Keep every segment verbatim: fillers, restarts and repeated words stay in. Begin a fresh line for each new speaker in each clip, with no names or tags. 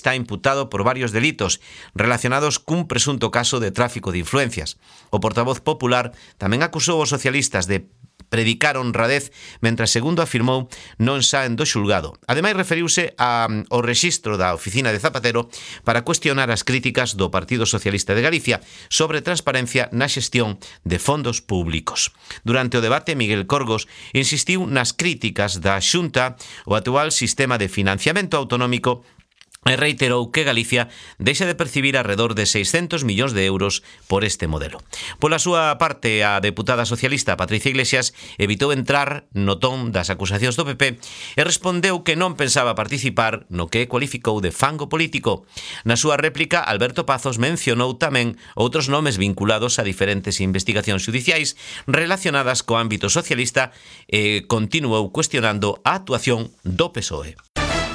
está imputado por varios delitos relacionados cun presunto caso de tráfico de influencias. O portavoz popular tamén acusou os socialistas de predicar honradez, mentras, segundo afirmou, non saen do xulgado. Ademais, referiuse a, ao rexistro da oficina de Zapatero para cuestionar as críticas do Partido Socialista de Galicia sobre transparencia na xestión de fondos públicos. Durante o debate, Miguel Corgos insistiu nas críticas da Xunta ao actual sistema de financiamento autonómico e reiterou que Galicia deixa de percibir alrededor de seiscentos millóns de euros por este modelo. Pola súa parte, a deputada socialista Patricia Iglesias evitou entrar no ton das acusacións do P P e respondeu que non pensaba participar no que cualificou de fango político. Na súa réplica, Alberto Pazos mencionou tamén outros nomes vinculados a diferentes investigacións xudiciais relacionadas co ámbito socialista e continuou cuestionando a actuación do P S O E.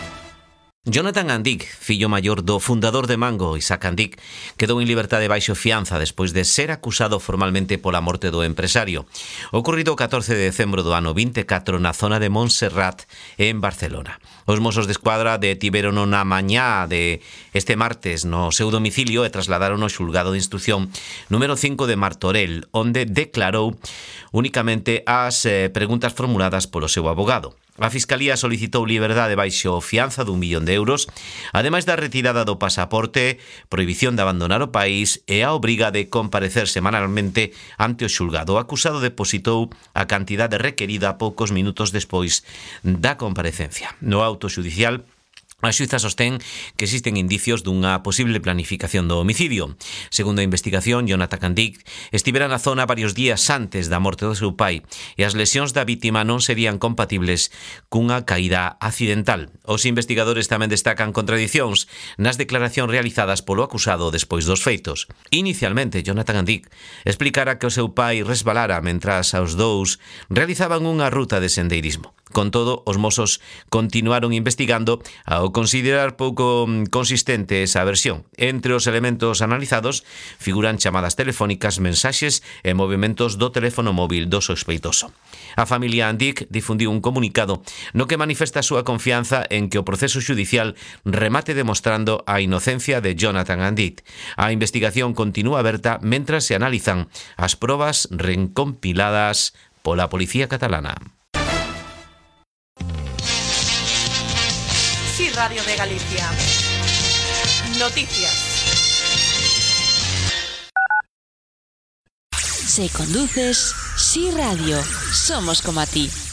Jonathan Andic, fillo maior do fundador de Mango, Isaac Andic, quedou en liberdade baixo fianza despois de ser acusado formalmente pola morte do empresario. Ocorrido o catorce de decembro do ano vinte e catro na zona de Montserrat, en Barcelona. Os Mossos de Escuadra detiverono na mañá de este martes no seu domicilio e trasladaron ao xulgado de instrucción número cinco de Martorell, onde declarou únicamente as eh, preguntas formuladas polo seu abogado. A Fiscalía solicitou liberdade baixo fianza dun millón de euros, ademais da retirada do pasaporte, prohibición de abandonar o país e a obriga de comparecer semanalmente ante o xulgado. O acusado depositou a cantidade requerida poucos minutos despois da comparecencia. No auto xudicial, a xuíza sostén que existen indicios dunha posible planificación do homicidio. Segundo a investigación, Jonathan Andic estivera na zona varios días antes da morte do seu pai e as lesións da vítima non serían compatibles cunha caída accidental. Os investigadores tamén destacan contradicións nas declaracións realizadas polo acusado despois dos feitos. Inicialmente, Jonathan Andic explicara que o seu pai resbalara mentras os dous realizaban unha ruta de sendeirismo. Con todo, os Mossos continuaron investigando ao considerar pouco consistente esa versión. Entre os elementos analizados figuran chamadas telefónicas, mensaxes e movimentos do teléfono móvil do sospeitoso. A familia Andic difundiu un comunicado no que manifesta a súa confianza en que o proceso xudicial remate demostrando a inocencia de Jonathan Andic. A investigación continúa aberta mentras se analizan as probas recompiladas pola Policía Catalana.
Sí, Radio de Galicia. Noticias.
Si conduces, Sí Radio. Somos como a ti.